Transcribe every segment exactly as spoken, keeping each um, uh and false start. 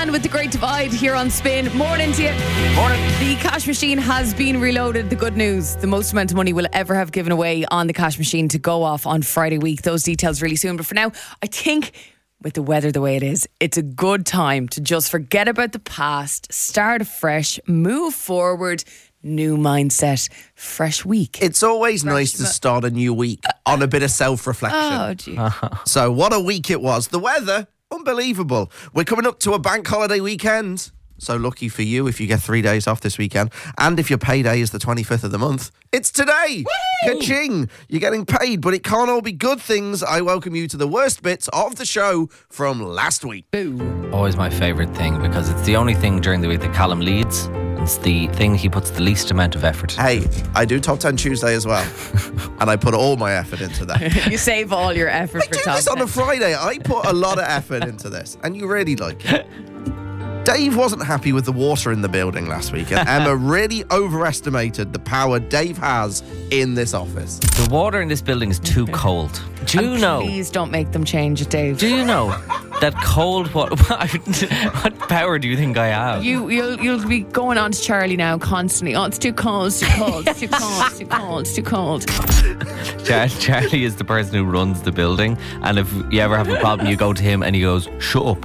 Dan with The Great Divide here on Spin. Morning to you. Morning. The cash machine has been reloaded. The good news, the most amount of money we'll ever have given away on the cash machine to go off on Friday week. Those details really soon. But for now, I think with the weather the way it is, it's a good time to just forget about the past, start afresh, move forward. New mindset, fresh week. It's always Fresh nice to mo- start a new week on a bit of self-reflection. Oh, gee. So what a week it was. The weather, unbelievable. We're coming up to a bank holiday weekend. So lucky for you if you get three days off this weekend. And if your payday is the twenty-fifth of the month, it's today. Ka-ching. You're getting paid, but it can't all be good things. I welcome you to the worst bits of the show from last week. Boo. Always my favourite thing because it's the only thing during the week that Callum leads. It's the thing he puts the least amount of effort. Hey, I do Top ten Tuesday as well. And I put all my effort into that. You save all your effort I for do top this on a ten. Friday. I put a lot of effort into this, and you really like it. Dave wasn't happy with the water in the building last week, and Emma really overestimated the power Dave has in this office. The water in this building is too cold. Do you And know? Please don't make them change it, Dave. Do you know that cold water? What power do you think I have? You, you'll, you'll be going on to Charlie now constantly. Oh, it's too cold, it's too cold, it's too cold, it's too cold, it's too cold. Char- Charlie is the person who runs the building, and if you ever have a problem, you go to him and he goes, "Shut up."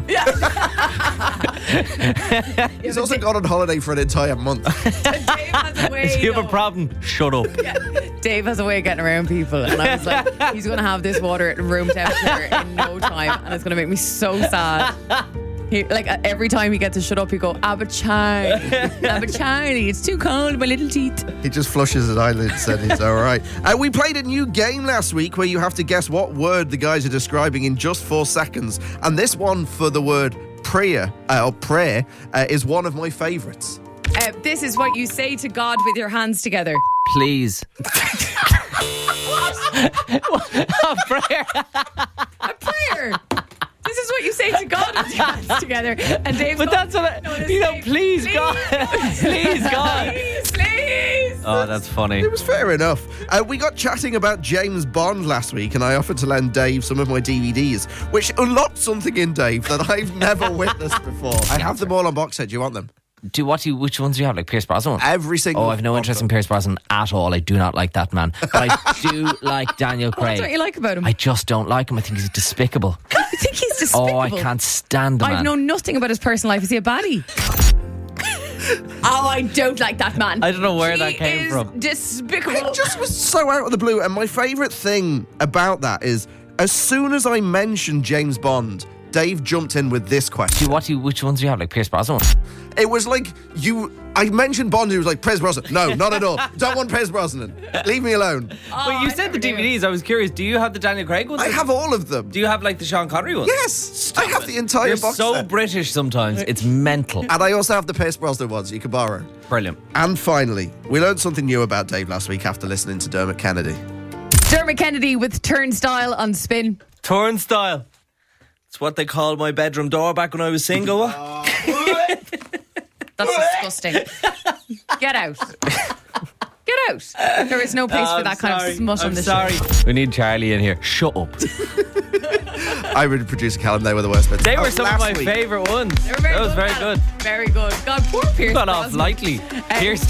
He's also gone on holiday for an entire month. Dave has a way, If you have a though. problem, shut up. Dave has a way of getting around people, and I was like, he's going to have this water at room temperature in no time, and it's going to make me so sad. He, like uh, every time he gets to shut up, he go, "Abba Charlie, Abba Charlie, it's too cold, my little teeth." He just flushes his eyelids and he's all right. Uh, we played a new game last week where you have to guess what word the guys are describing in just four seconds. And this one for the word prayer, uh, or prayer, uh, is one of my favourites. Uh, this is what you say to God with your hands together. Please. Oh, prayer. A prayer. This is what you say to God with your hands together. And Dave's But going, that's what "No, I, this you know, is- please, God. Please, God. Please, please. Oh, that's funny. It was fair enough. Uh, we got chatting about James Bond last week, and I offered to lend Dave some of my D V Ds, which unlocked something in Dave that I've never witnessed before. I have them all on box set. Do you want them? Do what do you? Which ones do you have? Like Pierce Brosnan? Every single Oh, I've no one interest of in them. Pierce Brosnan at all. I do not like that man. But I do like Daniel What Craig. don't you like about him? I just don't like him. I think he's despicable. I think he's despicable. Oh, I can't stand the I man. know nothing about his personal life. Is he a baddie? Oh, I don't like that man. I don't know where He that came is from. Despicable. It just was so out of the blue. And my favourite thing about that is, as soon as I mentioned James Bond, Dave jumped in with this question. Do what do you, which ones do you have? Like Pierce Brosnan? It was like you. I mentioned Bond. He was like, Pierce Brosnan. No, not at all. Don't want Pierce Brosnan. Leave me alone. Well, you I said the never D knew. V Ds. I was curious. Do you have the Daniel Craig ones? I have all of them. Do you have like the Sean Connery ones? Yes, I have the entire You're box so set. British sometimes. It's mental. And I also have the Pierce Brosnan ones you can borrow. Brilliant. And finally, we learned something new about Dave last week after listening to Dermot Kennedy. Dermot Kennedy with Turnstile on Spin. Turnstile. It's what they called my bedroom door back when I was single. That's disgusting. Get out. Get out. There is no place for that kind of smut on I'm this sorry. show. We need Charlie in here. Shut up. I would producer Callum. They were the worst bits. They were Oh, some of last my week. favourite ones. They were very That was good, very Callum. good. Very good. God, poor Pierce Got off Brosnan. lightly. Pierce